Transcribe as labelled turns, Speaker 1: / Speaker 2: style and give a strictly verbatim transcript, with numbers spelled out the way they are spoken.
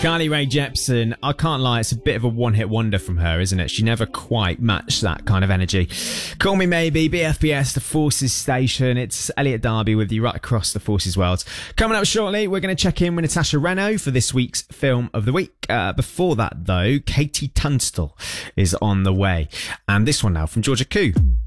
Speaker 1: Carly Rae Jepsen, I can't lie, it's a bit of a one-hit wonder from her, isn't it? She never quite matched that kind of energy. Call Me Maybe, B F B S, The Forces Station. It's Elliot Darby with you right across the Forces world. Coming up shortly, we're going to check in with Natasha Reno for this week's Film of the Week. Uh, before that, though, Katie Tunstall is on the way. And this one now from Georgia Koo.